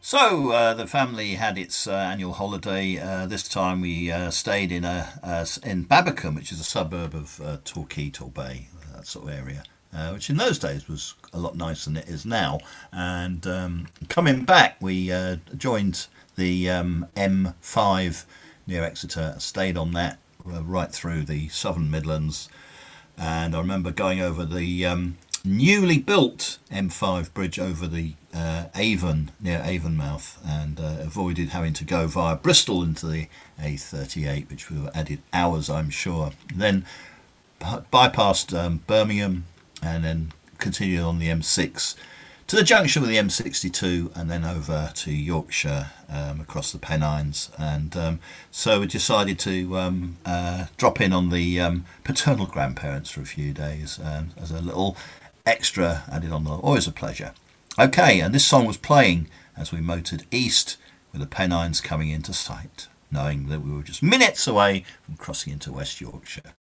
So the family had its annual holiday. This time we stayed in Babbacombe, which is a suburb of Torquay, Torbay, that sort of area, which in those days was a lot nicer than it is now. And coming back, we joined the M5 near Exeter, stayed on that right through the Southern Midlands, and I remember going over the newly built M5 bridge over the Avon, near Avonmouth, and avoided having to go via Bristol into the A38, which would have added hours, I'm sure. Then bypassed Birmingham and then continued on the M6 to the junction with the M62 and then over to Yorkshire, across the Pennines. And so we decided to drop in on the paternal grandparents for a few days, as a little extra added on. Always a pleasure. Okay, and this song was playing as we motored east with the Pennines coming into sight, knowing that we were just minutes away from crossing into West Yorkshire.